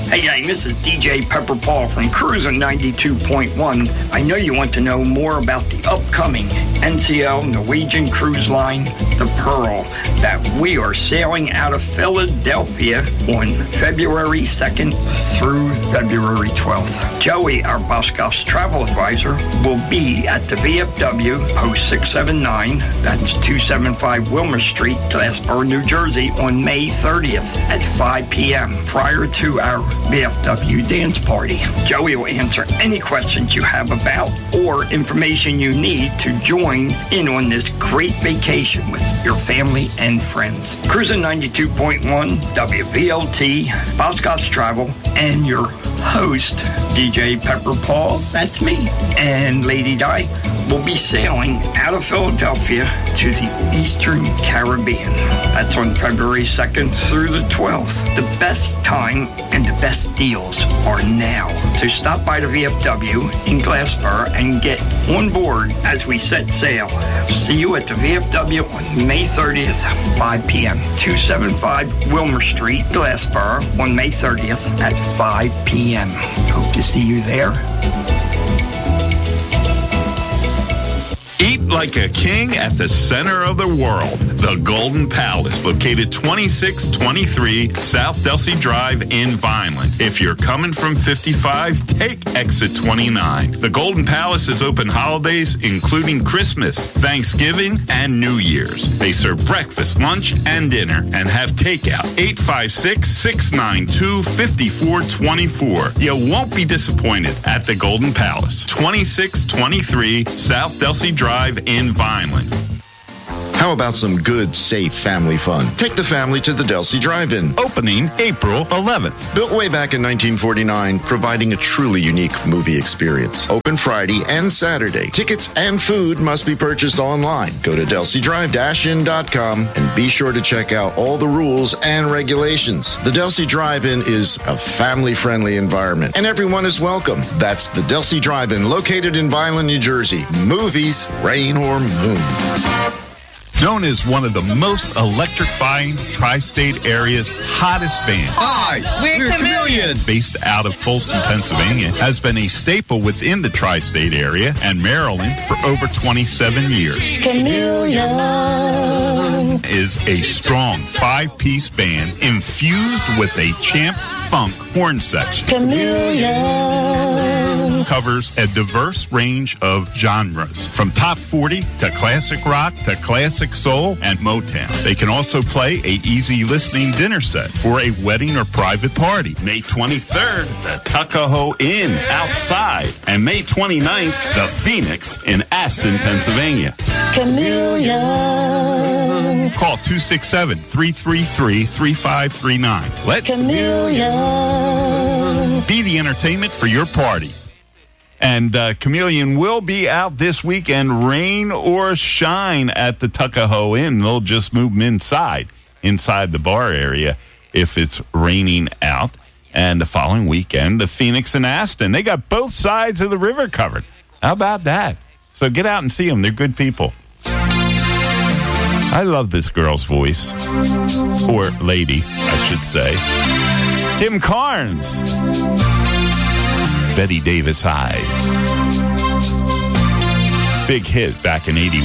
Hey gang, this is DJ Pepper Paul from Cruisin' 92.1. I know you want to know more about the upcoming NCL Norwegian Cruise Line, the Pearl, that we are sailing out of Philadelphia on February 2nd through February 12th. Joey, our Boscos travel advisor, will be at the VFW Post 679, that's 275 Wilmer Street, Glassboro, New Jersey, on May 30th at 5 p.m. prior to our VFW dance party. Joey will answer any questions you have about or information you need to join in on this great vacation with your family and friends. Cruisin' 92.1, WVLT, Boscos Travel, and your host, DJ Pepper Paul, that's me, and Lady Di will be sailing out of Philadelphia to the Eastern Caribbean. That's on February 2nd through the 12th. The best time and the best deals are now. So stop by the VFW in Glassboro and get on board as we set sail. See you at the VFW on May 30th, 5 p.m. 275 Wilmer Street, Glassboro on May 30th at 5 p.m. Hope to see you there. Eat like a king at the center of the world. The Golden Palace, located 2623 South Delsey Drive in Vineland. If you're coming from 55, take exit 29. The Golden Palace is open holidays, including Christmas, Thanksgiving, and New Year's. They serve breakfast, lunch, and dinner, and have takeout. 856-692-5424. You won't be disappointed at the Golden Palace, 2623 South Delsey Drive in Vineland. How about some good, safe family fun? Take the family to the Delsey Drive-In. Opening April 11th. Built way back in 1949, providing a truly unique movie experience. Open Friday and Saturday. Tickets and food must be purchased online. Go to DelseyDrive-In.com and be sure to check out all the rules and regulations. The Delsey Drive-In is a family-friendly environment, and everyone is welcome. That's the Delsey Drive-In, located in Vineland, New Jersey. Movies, rain or moon. Known as one of the most electrifying tri-state area's hottest band. Hi, we're Chameleon. Based out of Folsom, Pennsylvania, has been a staple within the tri-state area and Maryland for over 27 years. Chameleon is a strong 5-piece band infused with a champ funk horn section. Chameleon covers a diverse range of genres, from top 40 to classic rock to classic soul and Motown. They can also play a easy listening dinner set for a wedding or private party. May 23rd, the Tuckahoe Inn outside, and May 29th, the Phoenix in Aston, Pennsylvania. Chameleon. Call 267-333-3539. Let Chameleon be the entertainment for your party. And Chameleon will be out this weekend, rain or shine, at the Tuckahoe Inn. They'll just move them inside the bar area if it's raining out. And the following weekend, the Phoenix and Aston. They got both sides of the river covered. How about that? So get out and see them. They're good people. I love this girl's voice. Or lady, I should say. Kim Carnes. Betty Davis Eyes. Big hit back in 81.